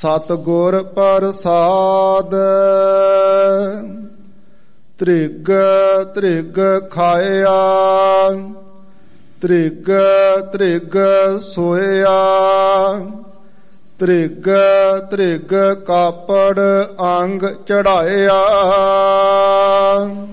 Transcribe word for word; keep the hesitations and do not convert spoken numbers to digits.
ਸਤਿਗੁਰ ਪ੍ਰਸਾਦ। ਤ੍ਰਿਗ ਤ੍ਰਿਗ ਖਾਇਆ, ਤ੍ਰਿਗ ਤ੍ਰਿਗ ਸੋਇਆ, ਤ੍ਰਿਗ ਤ੍ਰਿਗ ਕਾਪੜ ਅੰਗ ਚੜਾਇਆ।